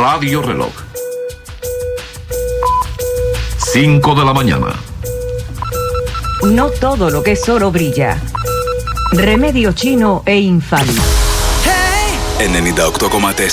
Radio Reloj. 5 de la mañana. No todo lo que es oro brilla. Remedio chino e infali. 98,4